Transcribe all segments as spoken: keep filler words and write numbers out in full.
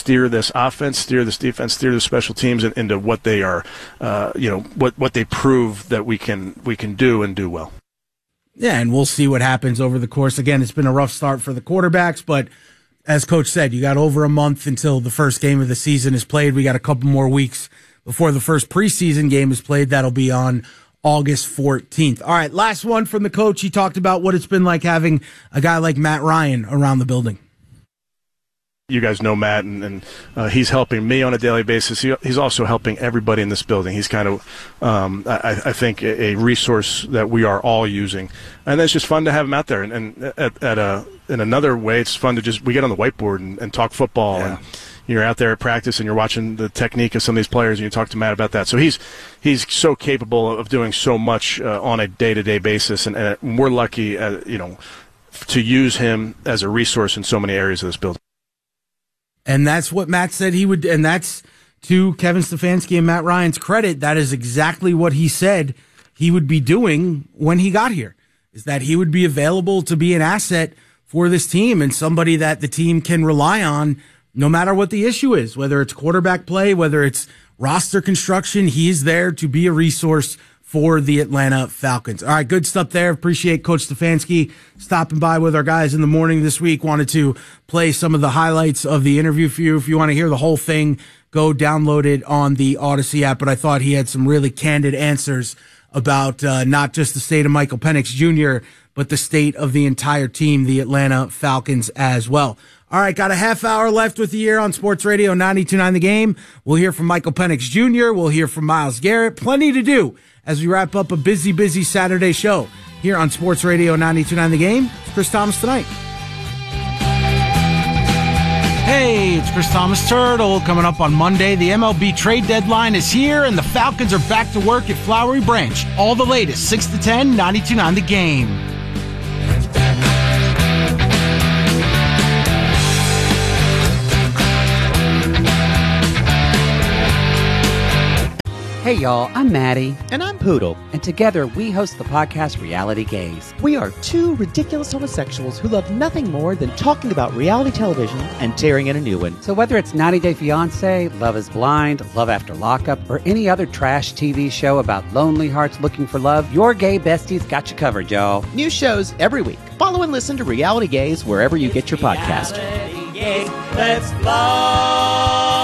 steer this offense, steer this defense, steer the special teams into what they are, uh, you know, what what they prove that we can we can do and do well. Yeah, and we'll see what happens over the course. Again, it's been a rough start for the quarterbacks, but as Coach said, you got over a month until the first game of the season is played. We got a couple more weeks before the first preseason game is played. That'll be on August fourteenth. All right, last one from the coach. He talked about what it's been like having a guy like Matt Ryan around the building. You guys know Matt, and, and uh, he's helping me on a daily basis. He, he's also helping everybody in this building. He's kind of, um, I, I think, a, a resource that we are all using. And it's just fun to have him out there. And, and at, at a, in another way, it's fun to just, we get on the whiteboard and, and talk football. Yeah. And you're out there at practice and you're watching the technique of some of these players and you talk to Matt about that. So he's he's so capable of doing so much uh, on a day-to-day basis. And, and we're lucky, uh, you know, to use him as a resource in so many areas of this building. And that's what Matt said he would, and that's to Kevin Stefanski and Matt Ryan's credit. That is exactly what he said he would be doing when he got here, is that he would be available to be an asset for this team and somebody that the team can rely on no matter what the issue is, whether it's quarterback play, whether it's roster construction. He's there to be a resource for the Atlanta Falcons. All right, good stuff there. Appreciate Coach Stefanski stopping by with our guys in the morning this week. Wanted to play some of the highlights of the interview for you. If you want to hear the whole thing, go download it on the Odyssey app. But I thought he had some really candid answers about uh, not just the state of Michael Penix Junior, but the state of the entire team, the Atlanta Falcons as well. All right, got a half hour left with you here on Sports Radio ninety-two point nine The Game. We'll hear from Michael Penix Junior We'll hear from Myles Garrett. Plenty to do as we wrap up a busy, busy Saturday show here on Sports Radio ninety-two point nine The Game. It's Chris Thomas tonight. Hey, it's Chris Thomas Turtle coming up on Monday. The M L B trade deadline is here, and the Falcons are back to work at Flowery Branch. All the latest, six to ten, ninety-two point nine The Game. Hey y'all, I'm Maddie. And I'm Poodle. And together we host the podcast Reality Gaze. We are two ridiculous homosexuals who love nothing more than talking about reality television and tearing in a new one. So whether it's ninety day fiancé, Love is Blind, Love After Lockup, or any other trash T V show about lonely hearts looking for love, your gay besties got you covered, y'all. New shows every week. Follow and listen to Reality Gaze wherever you get your podcast. Reality Gaze, let's love.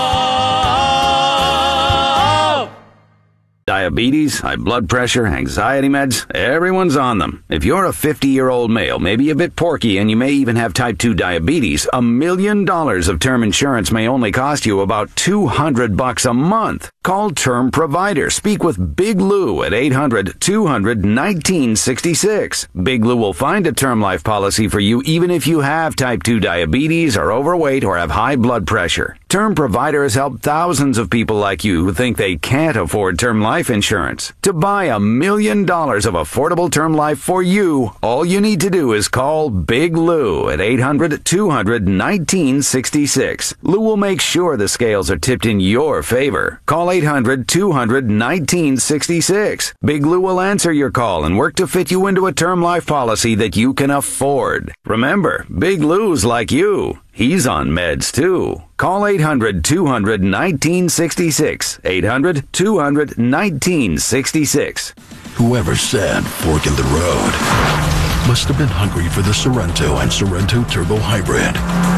Diabetes, high blood pressure, anxiety meds, everyone's on them. If you're a fifty-year-old male, maybe a bit porky, and you may even have type two diabetes, a million dollars of term insurance may only cost you about two hundred bucks a month. Call Term Provider. Speak with Big Lou at eight hundred, two hundred, nineteen sixty-six. Big Lou will find a term life policy for you even if you have type two diabetes, are overweight, or have high blood pressure. Term Provider has helped thousands of people like you who think they can't afford term life insurance. To buy a million dollars of affordable term life for you, all you need to do is call Big Lou at eight hundred, two hundred, nineteen sixty-six. Lou will make sure the scales are tipped in your favor. Call eight hundred, two hundred, nineteen sixty-six. Big Lou will answer your call and work to fit you into a term life policy that you can afford. Remember, Big Lou's like you. He's on meds, too. Call eight hundred, two hundred, nineteen sixty-six. eight hundred, two hundred, nineteen sixty-six. Whoever said fork in the road must have been hungry for the Sorrento and Sorrento Turbo Hybrid.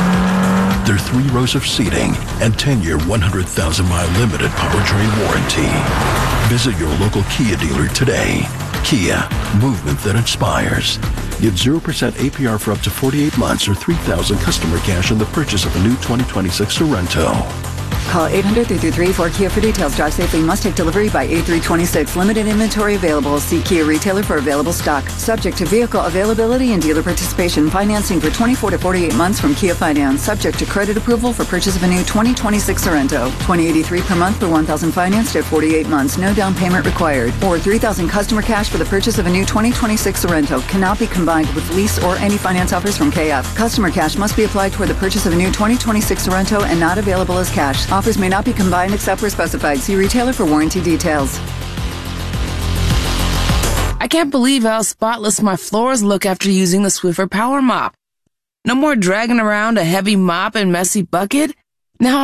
Their three rows of seating and ten-year, one hundred thousand mile limited powertrain warranty. Visit your local Kia dealer today. Kia, movement that inspires. Get zero percent A P R for up to forty-eight months or three thousand dollars customer cash on the purchase of a new twenty twenty-six Sorrento. Call eight hundred, three three three, four Kia for details. Drive safely. Must take delivery by eight three twenty-six. Limited inventory available. See Kia retailer for available stock. Subject to vehicle availability and dealer participation. Financing for twenty-four to forty-eight months from Kia Finance. Subject to credit approval for purchase of a new twenty twenty-six Sorrento. twenty eighty-three per month for one thousand financed at forty-eight months. No down payment required. Or three thousand customer cash for the purchase of a new twenty twenty-six Sorrento. Cannot be combined with lease or any finance offers from K F. Customer cash must be applied toward the purchase of a new twenty twenty-six Sorrento and not available as cash. Offers may not be combined except where specified. See retailer for warranty details. I can't believe how spotless my floors look after using the Swiffer Power Mop. No more dragging around a heavy mop and messy bucket.